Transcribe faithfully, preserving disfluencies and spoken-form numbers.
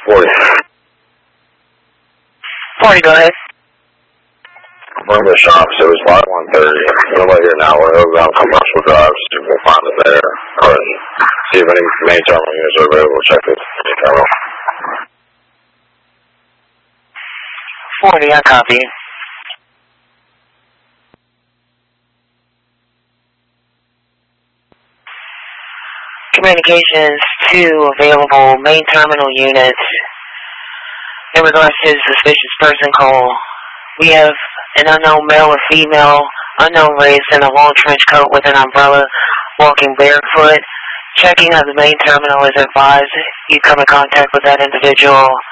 forty. forty, go ahead. Confirm the shop, so it's five one thirty. I'm right here now. We're over on Commercial Drive. See if we'll find it there. Or see if any main terminal units are available. Check this main terminal. forty, I copy. Communications to available main terminal units. In regards to the suspicious person call, we have an unknown male or female, unknown race, in a long trench coat with an umbrella, walking barefoot. Checking of the main terminal is advised. You come in contact with that individual